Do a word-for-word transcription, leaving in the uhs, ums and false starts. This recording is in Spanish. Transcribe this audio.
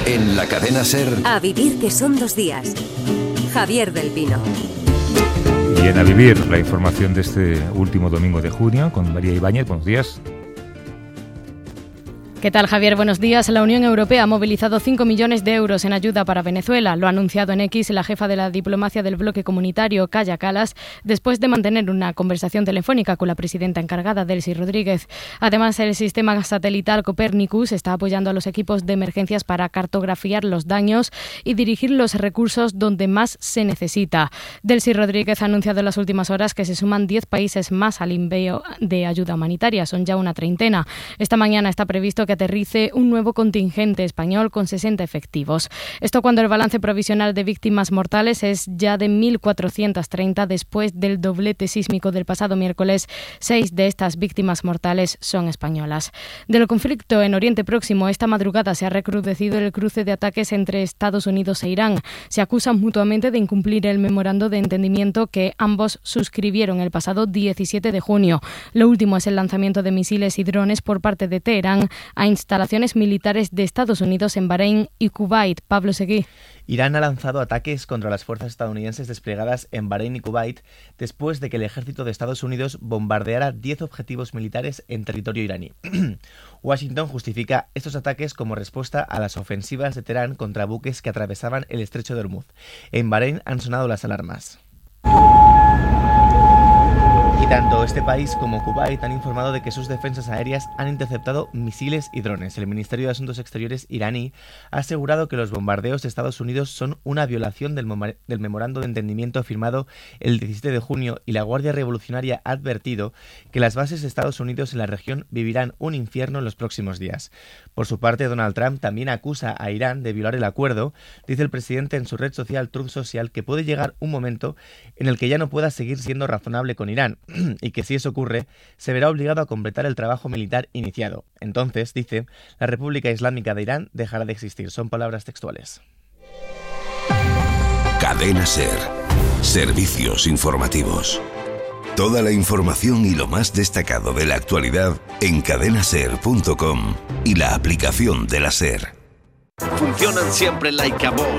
En la cadena SER. A vivir, que son dos días. Javier del Pino. Y en A Vivir, la información de este último domingo de junio con María Ibáñez. Buenos días. ¿Qué tal, Javier? Buenos días. La Unión Europea ha movilizado cinco millones de euros en ayuda para Venezuela. Lo ha anunciado en X la jefa de la diplomacia del bloque comunitario, Kaja Kallas, después de mantener una conversación telefónica con la presidenta encargada, Delcy Rodríguez. Además, el sistema satelital Copernicus está apoyando a los equipos de emergencias para cartografiar los daños y dirigir los recursos donde más se necesita. Delcy Rodríguez ha anunciado en las últimas horas que se suman diez países más al envío de ayuda humanitaria. Son ya una treintena. Esta mañana está previsto que aterrice un nuevo contingente español con sesenta efectivos. Esto cuando el balance provisional de víctimas mortales es ya de mil cuatrocientas treinta después del doblete sísmico del pasado miércoles. Seis de estas víctimas mortales son españolas. Del conflicto en Oriente Próximo, esta madrugada se ha recrudecido el cruce de ataques entre Estados Unidos e Irán. Se acusan mutuamente de incumplir el memorando de entendimiento que ambos suscribieron el pasado diecisiete de junio. Lo último es el lanzamiento de misiles y drones por parte de Teherán a instalaciones militares de Estados Unidos en Bahrein y Kuwait. Pablo Seguí. Irán ha lanzado ataques contra las fuerzas estadounidenses desplegadas en Bahrein y Kuwait después de que el ejército de Estados Unidos bombardeara diez objetivos militares en territorio iraní. Washington justifica estos ataques como respuesta a las ofensivas de Teherán contra buques que atravesaban el estrecho de Hormuz. En Bahrein han sonado las alarmas. Y tanto este país como Kuwait han informado de que sus defensas aéreas han interceptado misiles y drones. El Ministerio de Asuntos Exteriores iraní ha asegurado que los bombardeos de Estados Unidos son una violación del, mom- del memorando de entendimiento firmado el diecisiete de junio, y la Guardia Revolucionaria ha advertido que las bases de Estados Unidos en la región vivirán un infierno en los próximos días. Por su parte, Donald Trump también acusa a Irán de violar el acuerdo. Dice el presidente en su red social Truth Social que puede llegar un momento en el que ya no pueda seguir siendo razonable con Irán, y que si eso ocurre, se verá obligado a completar el trabajo militar iniciado. Entonces, dice, la República Islámica de Irán dejará de existir. Son palabras textuales. Cadena SER. Servicios informativos. Toda la información y lo más destacado de la actualidad en cadena ser punto com y la aplicación de la SER. Funcionan siempre like a boss.